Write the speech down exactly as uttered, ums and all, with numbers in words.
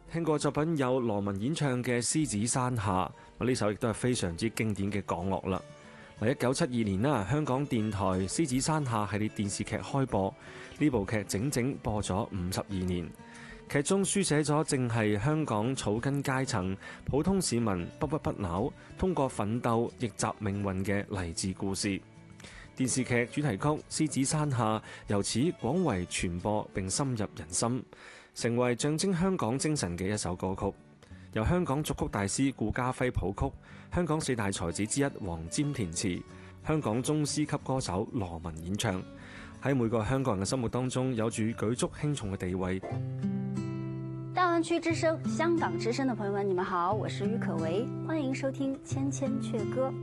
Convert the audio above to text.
聽過作品有羅文演唱嘅《獅子山下》，我呢首亦都係非常之經典嘅港樂啦。嗱，一九七二年啦，香港電台《獅子山下》系列電視劇開播，呢部劇整整播咗五十二年。劇中書寫咗正係香港草根階層普通市民不屈不撓，通過奮鬥逆襲命運嘅勵志故事。電視劇主題曲《獅子山下》由此廣為傳播並深入人心，成為象徵香港精神嘅一首歌曲。由香港作曲大師顧嘉輝譜曲，香港四大才子之一黃霑填詞，香港宗師級歌手羅文演唱，喺每個香港人嘅心目當中有住舉足輕重嘅地位。 大灣區之聲、香港之聲的朋友們，你們好，我是郁可唯，歡迎收聽《千千闕歌》。